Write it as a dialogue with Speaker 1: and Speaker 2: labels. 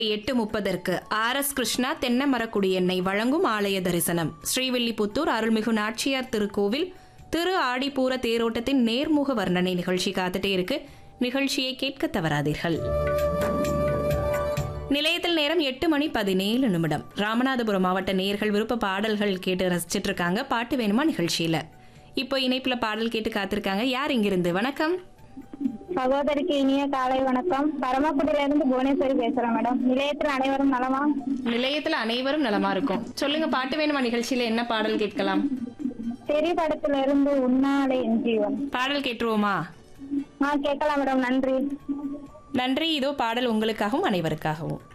Speaker 1: 8:30 RS. Krishna Thennamarakudi எண்ணெய் வழங்கும் ஆலய தரிசனம். ஸ்ரீவில்லிபுத்தூர் அருள்மிகு நாச்சியார் திருக்கோவில் திரு ஆடிப்பூர தேரோட்டத்தின் நேர்முக வர்ணனை நிகழ்ச்சி காத்துட்டே இருக்கு. நிகழ்ச்சியை கேட்க தவறாதீர்கள். நிலையத்தில் நேரம் 8:17. ராமநாதபுரம் மாவட்ட நேயர்கள் விருப்ப பாடல்கள் கேட்டு ரசிச்சிட்டு இருக்காங்க. பாட்டு வேணுமா நிகழ்ச்சியில. இப்போ இணைப்புல பாடல் கேட்டு காத்திருக்காங்க. யார் இங்கிருந்து? வணக்கம்.
Speaker 2: சகோதரிக்கு இனிய காலை வணக்கம். பரமக்குடியில இருந்து புவனேஸ்வரி பேசுறேன் மேடம். நிலையத்தில் அனைவரும் நலமா?
Speaker 1: நிலையத்துல அனைவரும் நலமா இருக்கும். சொல்லுங்க, பாட்டு வேணுமா நிகழ்ச்சியில என்ன பாடல் கேட்கலாம்?
Speaker 2: தெரி படத்துல இருந்து உன்னாலே என் ஜீவன்
Speaker 1: பாடல் கேட்டுருவோமா?
Speaker 2: கேட்கலாம் மேடம். நன்றி.
Speaker 1: நன்றி. இதோ பாடல் உங்களுக்காகவும் அனைவருக்காகவும்.